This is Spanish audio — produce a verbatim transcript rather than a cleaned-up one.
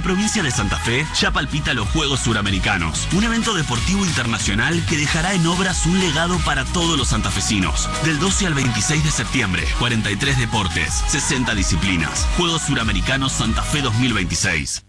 provincia de Santa Fe ya palpita los Juegos Suramericanos, un evento deportivo internacional que dejará en obras un legado para todos los santafesinos. Del doce al veintiséis de septiembre, cuarenta y tres deportes, sesenta disciplinas. Juegos Suramericanos Santa Fe dos mil veintiséis.